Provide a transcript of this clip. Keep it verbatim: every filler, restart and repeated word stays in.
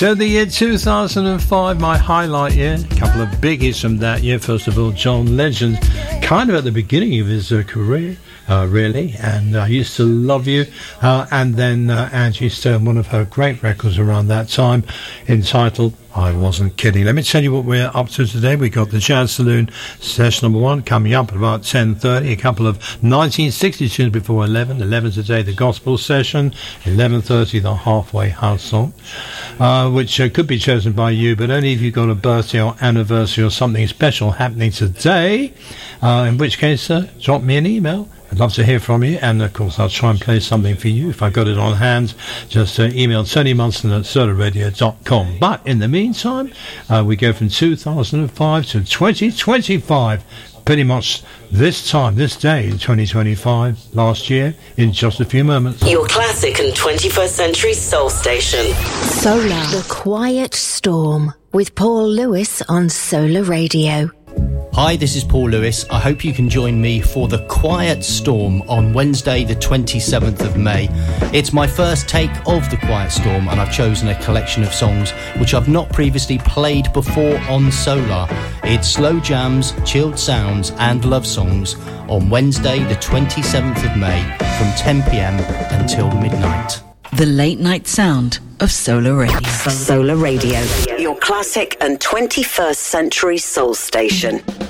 So the year two thousand five, my highlight year. A couple of biggies from that year. First of all, John Legend, kind of at the beginning of his uh, career, uh, really. And I uh, Used to Love You. Uh, and then uh, Angie Stone, one of her great records around that time, entitled I Wasn't Kidding. Let me tell you what we're up to today. We've got the Jazz Saloon session number one coming up at about ten thirty. A couple of nineteen sixty tunes before eleven. eleven today, the Gospel session. eleven thirty, the Halfway House song, uh, which uh, could be chosen by you, but only if you've got a birthday or anniversary or something special happening today, uh, in which case, uh, drop me an email. I'd love to hear from you, and of course I'll try and play something for you if I've got it on hand. Just uh, email Tony Munson at solar radio dot com. But in the meantime, uh, we go from two thousand five to twenty twenty-five. Pretty much this time, this day in twenty twenty-five, last year, in just a few moments. Your classic and twenty-first century soul station. Solar. The Quiet Storm with Paul Lewis on Solar Radio. Hi, this is Paul Lewis. I hope you can join me for The Quiet Storm on Wednesday the twenty-seventh of May. It's my first take of The Quiet Storm, and I've chosen a collection of songs which I've not previously played before on Solar. It's slow jams, chilled sounds and love songs on Wednesday the twenty-seventh of May from ten p.m. until midnight. The late night sound of Solar Radio. Solar Radio, your classic and twenty-first century soul station.